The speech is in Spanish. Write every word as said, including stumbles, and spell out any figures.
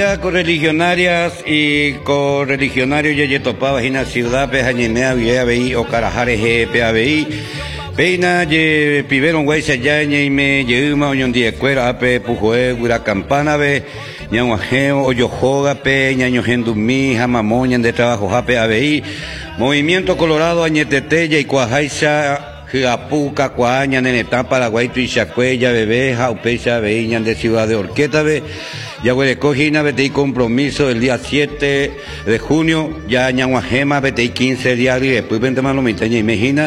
días, correligionarias y correligionarios Yayetopá, Vagina Ciudad, Pejañemea, Villa Veí, Ocarajareje, P A B I, Peina, Ye, Piberon, Huesa, Yañe, me, Yeuma, Oñon Diecuera, Ape, Pujue, Gura Campana, Be, Ñahuajeo, Oyojoga, Pe, Ñaño Gendumí, Jamamoñan de Trabajo, P A B I, Movimiento Colorado, Añetete, y Cuajaiza, Apuca, Cuaña, Nenetá, Paraguay, Tuichacuella, Bebé, Jaupecha, Veíñan de Ciudad de Orqueta, Be, Yaguarecojina, Betei compromiso el día siete de junio, ya Ñahuajema, Betei quince diarios, después vente más lo y Mejina.